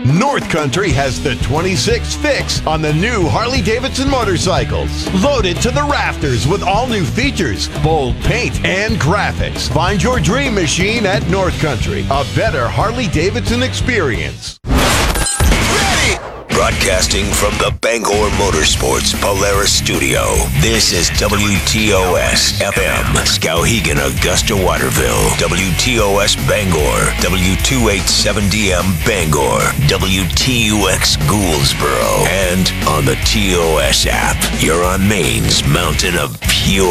North Country has the 26 fix on the new Harley-Davidson motorcycles. Loaded to the rafters with all new features, bold paint, and graphics. Find your dream machine at North Country. A better Harley-Davidson experience. Broadcasting from the Bangor Motorsports Polaris Studio, this is WTOS FM, Skowhegan, Augusta, Waterville, WTOS Bangor, W287DM Bangor, WTUX Gouldsboro, and on the TOS app. You're on Maine's mountain of pure